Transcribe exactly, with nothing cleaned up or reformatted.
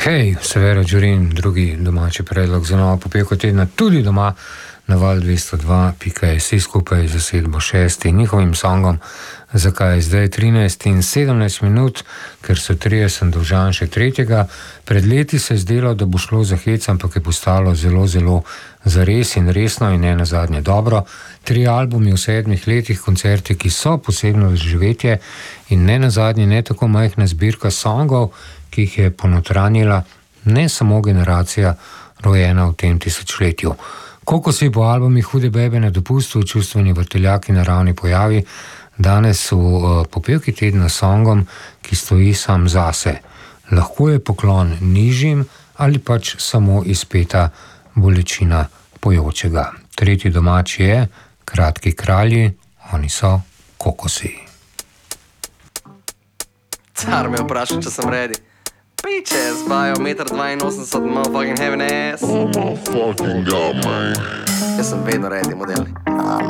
Hej, Severo Đurin, drugi domači predlog za novo popevko tedna, tudi doma na val dvesto dva pika si skupaj z zasedbo šest in njihovim songom, zakaj je zdaj trinajst in sedemnajst minut, ker so trije, sem dolžan še tretjega. Pred leti se je zdelo, da bo šlo za hec, ampak je postalo zelo, zelo zares in resno in ne nazadnje dobro. Tri albumi v sedmih letih, koncerti, ki so posebno doživetje in ne nazadnje ne tako majhna zbirka songov, ki jih je ponotranjila ne samo generacija rojena v tem tisočletju. Koliko si po albumih Hude bebe na dopustu, čustveni vrteljaki naravni pojavi, danes v uh, popevki tedna songom, ki stoji sam zase. Lahko je poklon nižjim ali pač samo izpeta bolečina pojočega. Tretji domač je Kratki kralji, oni so Kokosi. Car me vpraša, če sem ready. Piče, zbajo meter dvainosemdeset, motherfucking heavy ass. Oh my fucking god, man. Jaz sem vedno ready, model.